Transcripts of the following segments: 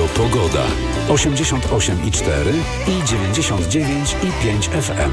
Pogoda. 88,4 i 99,5 FM.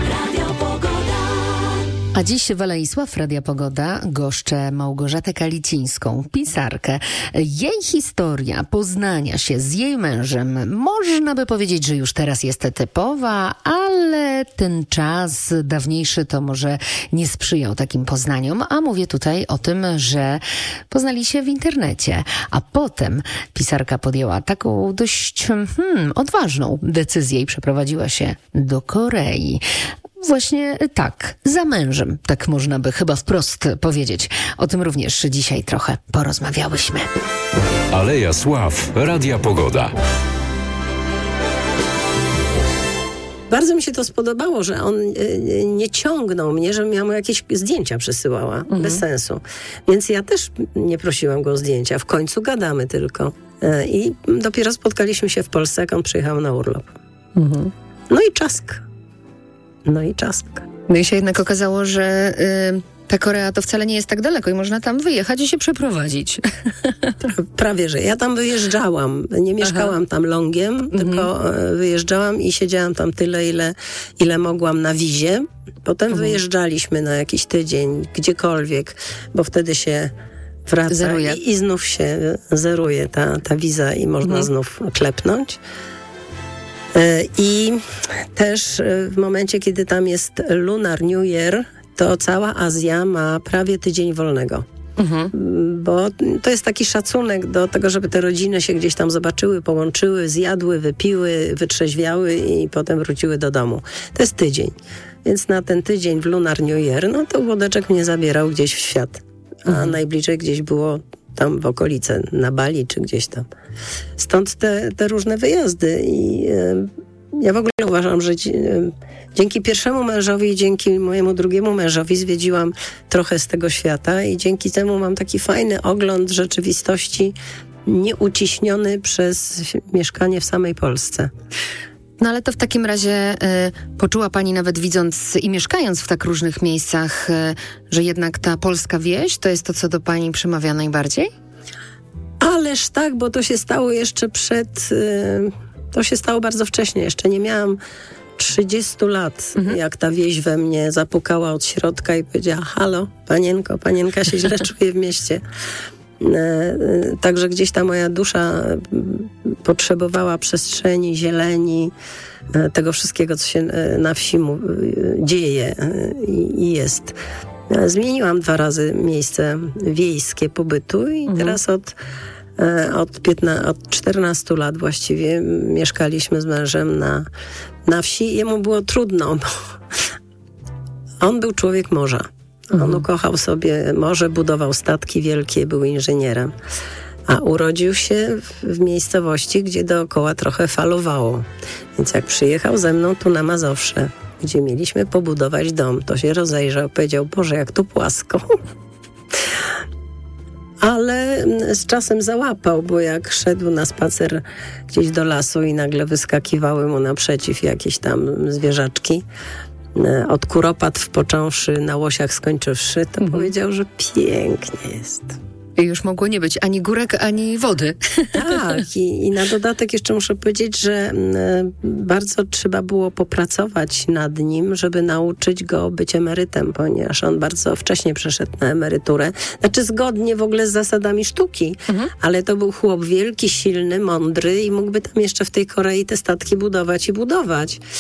A dziś w Aleisław Radia Pogoda goszczę Małgorzatę Kalicińską, pisarkę. Jej historia poznania się z jej mężem, można by powiedzieć, że już teraz jest typowa, ale ten czas dawniejszy to może nie sprzyjał takim poznaniom, a mówię tutaj o tym, że poznali się w internecie, a potem pisarka podjęła taką dość odważną decyzję i przeprowadziła się do Korei. Właśnie tak, za mężem, tak można by chyba wprost powiedzieć. O tym również dzisiaj trochę porozmawiałyśmy. Aleja Sław, Radia Pogoda. Bardzo mi się to spodobało, że on nie ciągnął mnie, żebym ja mu jakieś zdjęcia przesyłała. Bez sensu. Więc ja też nie prosiłam go o zdjęcia. W końcu gadamy tylko. I dopiero spotkaliśmy się w Polsce, jak on przyjechał na urlop. No i czask. No i się jednak okazało, że ta Korea to wcale nie jest tak daleko i można tam wyjechać i się przeprowadzić. Prawie, że. Ja tam wyjeżdżałam. Nie mieszkałam tam longiem, tylko wyjeżdżałam i siedziałam tam tyle, ile mogłam na wizie. Potem wyjeżdżaliśmy na jakiś tydzień, gdziekolwiek, bo wtedy się wraca i znów się zeruje ta wiza i można znów klepnąć. I też w momencie, kiedy tam jest Lunar New Year, to cała Azja ma prawie tydzień wolnego. Bo to jest taki szacunek do tego, żeby te rodziny się gdzieś tam zobaczyły, połączyły, zjadły, wypiły, wytrzeźwiały i potem wróciły do domu. To jest tydzień. Więc na ten tydzień w Lunar New Year, no to Włodeczek mnie zabierał gdzieś w świat. A najbliżej gdzieś było tam w okolice, na Bali czy gdzieś tam. Stąd te różne wyjazdy i ja w ogóle uważam, że dzięki pierwszemu mężowi i dzięki mojemu drugiemu mężowi zwiedziłam trochę z tego świata i dzięki temu mam taki fajny ogląd rzeczywistości, nieuciśniony przez mieszkanie w samej Polsce. No ale to w takim razie poczuła pani, nawet widząc i mieszkając w tak różnych miejscach, że jednak ta polska wieś to jest to, co do pani przemawia najbardziej? Ależ tak, bo to się stało jeszcze to się stało bardzo wcześnie. Jeszcze nie miałam 30 lat, jak ta wieś we mnie zapukała od środka i powiedziała: halo, panienka się źle czuje w mieście. Także gdzieś ta moja dusza potrzebowała przestrzeni, zieleni, tego wszystkiego, co się na wsi dzieje i jest. Zmieniłam 2 razy miejsce wiejskie pobytu i teraz od 14 lat właściwie mieszkaliśmy z mężem na wsi. Jemu było trudno, bo on był człowiek morza. On ukochał sobie morze, budował statki wielkie, był inżynierem. A urodził się w miejscowości, gdzie dookoła trochę falowało. Więc jak przyjechał ze mną tu na Mazowsze, gdzie mieliśmy pobudować dom, to się rozejrzał, powiedział: Boże, jak tu płasko. Ale z czasem załapał, bo jak szedł na spacer gdzieś do lasu i nagle wyskakiwały mu naprzeciw jakieś tam zwierzaczki, od kuropatw począwszy, na łosiach skończywszy, to powiedział, że pięknie jest. I już mogło nie być ani górek, ani wody. Tak, i na dodatek jeszcze muszę powiedzieć, że bardzo trzeba było popracować nad nim, żeby nauczyć go być emerytem, ponieważ on bardzo wcześnie przeszedł na emeryturę. Znaczy zgodnie w ogóle z zasadami sztuki, ale to był chłop wielki, silny, mądry i mógłby tam jeszcze w tej Korei te statki budować i budować.